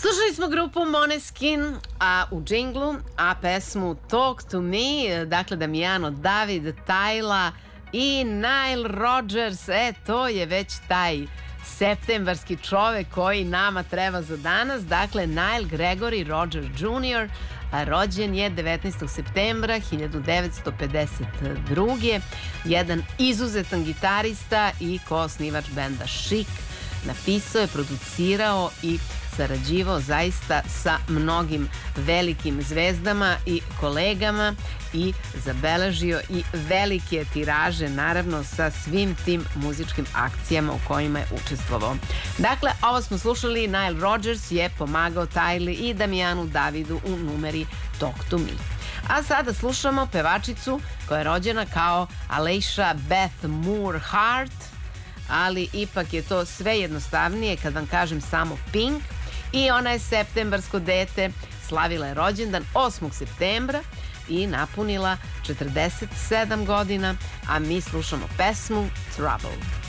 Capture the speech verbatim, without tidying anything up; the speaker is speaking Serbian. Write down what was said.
Slušali smo grupu Måneskin, a u džinglu, a pesmu Talk to Me, dakle Damijano David, Tajla i Nile Rodgers, e to je već taj septembarski čovek koji nama treba za danas, dakle Nile Gregory Rodgers junior, a rođen je devetnaestog septembra hiljadu devetsto pedeset druge. Jedan izuzetan gitarista i koosnivač benda Chic. Napisao je, producirao i sarađivao zaista sa mnogim velikim zvezdama i kolegama i zabeležio i velike tiraže, naravno, sa svim tim muzičkim akcijama u kojima je učestvovao. Dakle, ovo smo slušali, Nile Rodgers je pomagao Tajli i Damijanu Davidu u numeri Talk to Me. A sada slušamo pevačicu koja je rođena kao Alicia Beth Moore Hart, ali ipak je to sve jednostavnije kad vam kažem samo Pink. I ona je septembarsko dete, slavila je rođendan osmog septembra i napunila četrdeset sedam godina, a mi slušamo pesmu Trouble.